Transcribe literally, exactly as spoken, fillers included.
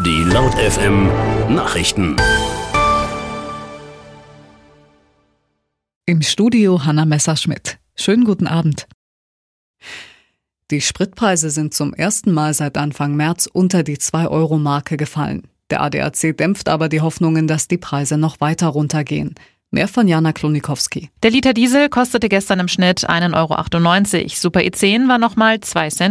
Die Laut F M Nachrichten. Im Studio Hanna Messerschmidt. Schönen guten Abend. Die Spritpreise sind zum ersten Mal seit Anfang März unter die zwei Euro Marke gefallen. Der A D A C dämpft aber die Hoffnungen, dass die Preise noch weiter runtergehen. Mehr von Jana Klonikowski. Der Liter Diesel kostete gestern im Schnitt ein Euro achtundneunzig. Super E zehn war nochmal zwei Cent